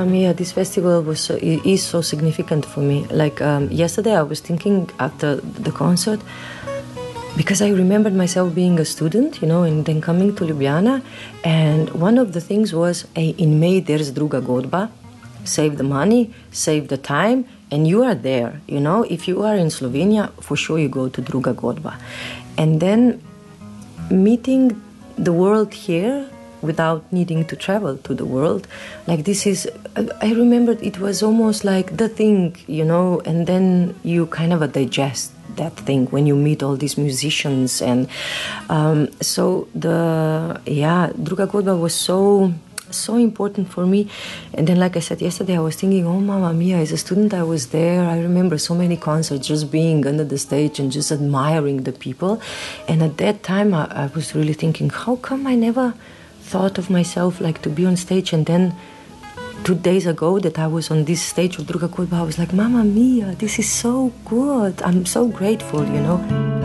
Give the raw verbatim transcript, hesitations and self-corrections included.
Mamma Mia, this festival was so, is so significant for me. Like um, yesterday, I was thinking after the concert, because I remembered myself being a student, you know, and then coming to Ljubljana, and one of the things was, hey, in May there's Druga Godba, save the money, save the time, and you are there, you know. If you are in Slovenia, for sure you go to Druga Godba. And then meeting the world here without needing to travel to the world, like this is, I remembered it was almost like the thing, you know, and then you kind of digest that thing when you meet all these musicians. And um, so the, yeah, Druga Godba was so, so important for me. And then, like I said yesterday, I was thinking, oh, Mamma Mia, as a student, I was there. I remember so many concerts, just being under the stage and just admiring the people. And at that time, I, I was really thinking, how come I never thought of myself like to be on stage? And then two days ago that I was on this stage of Druga Godba, I was like, Mamma Mia, this is so good. I'm so grateful, you know.